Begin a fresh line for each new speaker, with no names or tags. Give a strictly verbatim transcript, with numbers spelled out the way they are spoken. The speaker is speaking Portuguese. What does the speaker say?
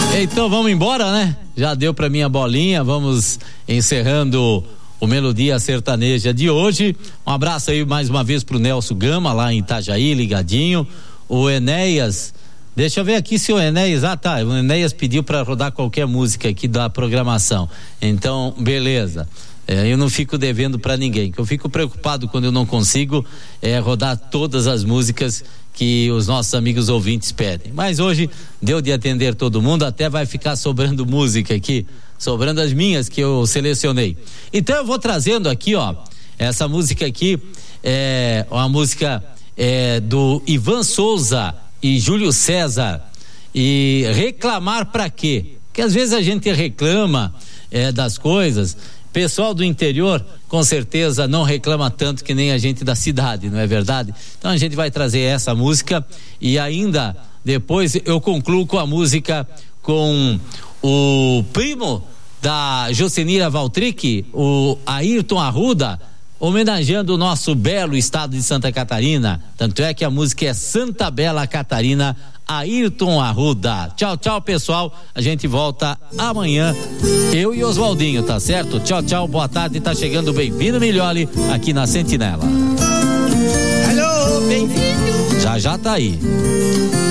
Então vamos embora, né? Já deu pra minha bolinha, vamos encerrando o Melodia Sertaneja de hoje. Um abraço aí mais uma vez pro Nelson Gama lá em Itajaí, ligadinho. O Enéas, deixa eu ver aqui se o Enéas, ah tá, o Enéas pediu pra rodar qualquer música aqui da programação. Então, beleza. É, eu não fico devendo pra ninguém, que eu fico preocupado quando eu não consigo é, rodar todas as músicas que os nossos amigos ouvintes pedem. Mas hoje deu de atender todo mundo, até vai ficar sobrando música aqui, sobrando as minhas que eu selecionei. Então eu vou trazendo aqui, ó, essa música aqui é uma música é, do Ivan Souza e Júlio César, e reclamar pra quê? Porque às vezes a gente reclama é, das coisas. Pessoal do interior, com certeza, não reclama tanto que nem a gente da cidade, não é verdade? Então a gente vai trazer essa música e ainda depois eu concluo com a música com o primo da Jocenira Valtric, o Ayrton Arruda, homenageando o nosso belo estado de Santa Catarina. Tanto é que a música é Santa Bela Catarina, Ayrton Arruda. Tchau, tchau, pessoal. A gente volta amanhã, eu e Oswaldinho, tá certo? Tchau, tchau, boa tarde. Tá chegando Bem-vindo Milholi aqui na Sentinela.
Alô, bem-vindo.
Já já tá aí.